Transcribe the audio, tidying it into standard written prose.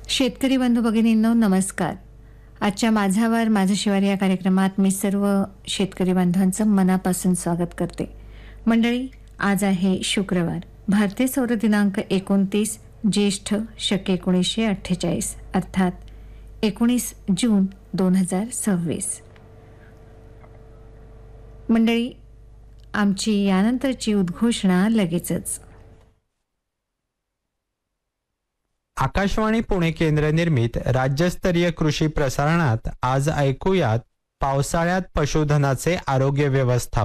शेतकरी बंधू भगिनींनो नमस्कार. आजच्या माझावर माझं शिवार या कार्यक्रमात मी सर्व शेतकरी बांधवांचं मनापासून स्वागत करते. मंडळी, आज आहे शुक्रवार, भारतीय सौर दिनांक 29 ज्येष्ठ शके 1948 अर्थात 19 जून 2026. मंडळी, आमची यानंतरची उद्घोषणा लगेचच. आकाशवाणी पुणे केंद्र निर्मित राज्यस्तरीय कृषी प्रसारणात आज ऐकूयात पावसाळ्यात पशुधनाचे आरोग्य व्यवस्थापन.